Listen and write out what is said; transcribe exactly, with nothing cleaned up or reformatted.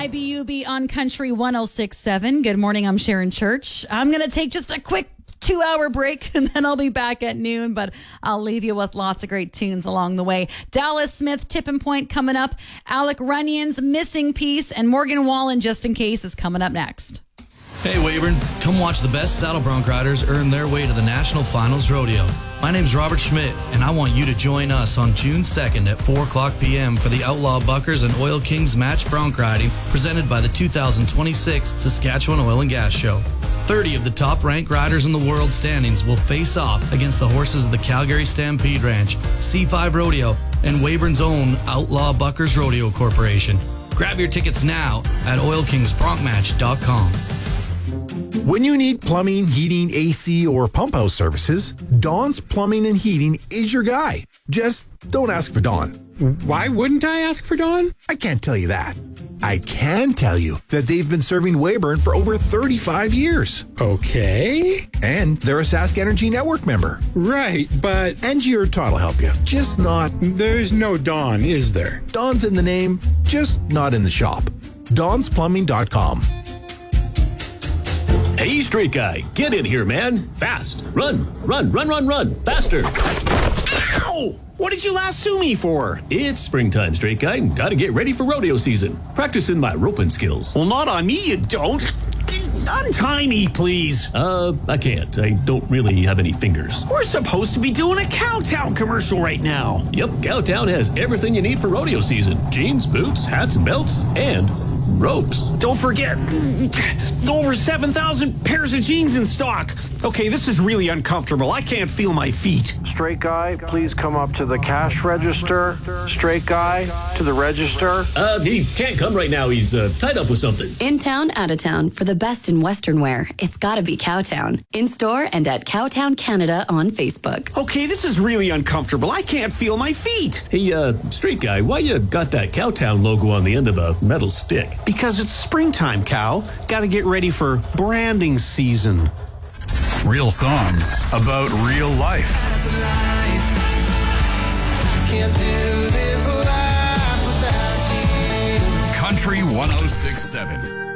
I B U B on Country one oh six point seven. Good morning, I'm Sharon Church. I'm going to take just a quick two-hour break, and then I'll be back at noon, but I'll leave you with lots of great tunes along the way. Dallas Smith, Tipping Point coming up. Alec Runyon's Missing Piece, and Morgan Wallen, Just in Case, is coming up next. Hey Weyburn, come watch the best saddle bronc riders earn their way to the National Finals Rodeo. My name's Robert Schmidt, and I want you to join us on June second at four o'clock p.m. for the Outlaw Buckers and Oil Kings Match Bronc Riding presented by the two thousand twenty-six Saskatchewan Oil and Gas Show. thirty of the top-ranked riders in the world standings will face off against the horses of the Calgary Stampede Ranch, C five Rodeo, and Weyburn's own Outlaw Buckers Rodeo Corporation. Grab your tickets now at oil kings bronc match dot com. When you need plumbing, heating, A C, or pump house services, Dawn's Plumbing and Heating is your guy. Just don't ask for Dawn. Why wouldn't I ask for Dawn? I can't tell you that. I can tell you that they've been serving Weyburn for over thirty-five years. Okay. And they're a Sask Energy Network member. Right, but... Angie or Todd will help you. Just not... There's no Dawn, is there? Dawn's in the name, just not in the shop. dawns plumbing dot com. Hey, straight guy, get in here, man. Fast. Run, run, run, run, run. Faster. Ow! What did you lasso me for? It's springtime, straight guy. Gotta get ready for rodeo season. Practicing my roping skills. Well, not on me, you don't. Untie me, please. Uh, I can't. I don't really have any fingers. We're supposed to be doing a Cowtown commercial right now. Yep, Cowtown has everything you need for rodeo season. Jeans, boots, hats, and belts, and ropes. Don't forget, over seven thousand pairs of jeans in stock. Okay, this is really uncomfortable. I can't feel my feet. Straight guy, please come up to the cash register. Straight guy, to the register. Uh, he can't come right now. He's uh, tied up with something. In town, out of town, for the best in Western wear, it's gotta be Cowtown. In store and at Cowtown Canada on Facebook. Okay, this is really uncomfortable. I can't feel my feet. Hey, uh, straight guy, why you got that Cowtown logo on the end of a metal stick? Because it's springtime, Cow. Gotta get ready for branding season. Real songs about real life. Country one oh six point seven.